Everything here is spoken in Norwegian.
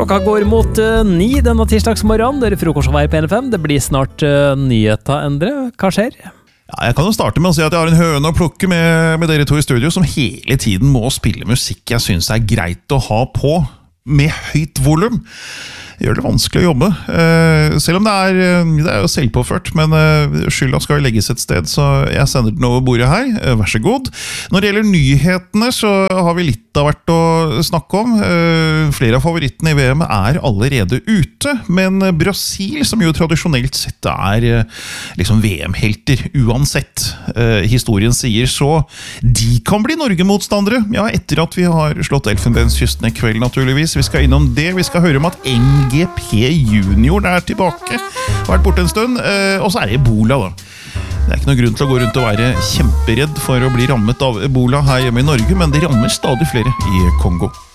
Klokka går mot 9 denne tirsdagsmorgen. Det frokost her på NFM. Det blir snart nyheter, Endre. Hva skjer? Ja, jeg kan jo starte med å si at jeg har en høne å plukke med dere to i studio, som hele tiden må spille musikk jeg synes er greit å ha på, med høyt volum. Gjør det vanskelig å jobbe, selv om det er jo selvpåført, men skylda skal jo legges et sted, så jeg sender den over bordet her. Vær så god. Når det gjelder nyhetene, så har vi litt av hvert å snakke om. Flere av favorittene i VM er allerede ute, men Brasil, som jo tradisjonelt sett er liksom VM-helter, uansett historien sier, så de kan bli Norge-motstandere. Ja, etter at vi har slått Elfenbenskysten i kveld, naturligvis. Vi skal innom det. Vi skal høre om at GP Junior er tilbake, har vært borte en stund, og så er det Ebola da. Det er ikke noe grunn til å gå rundt og være kjemperedd for å bli rammet av Ebola her hjemme i Norge, men det rammer stadig flere i Kongo.